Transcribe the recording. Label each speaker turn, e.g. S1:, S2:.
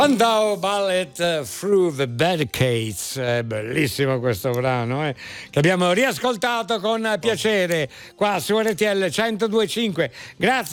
S1: Spandau Ballet Through the Barricades, bellissimo questo brano, che abbiamo riascoltato con piacere qua su RTL 102.5. Grazie.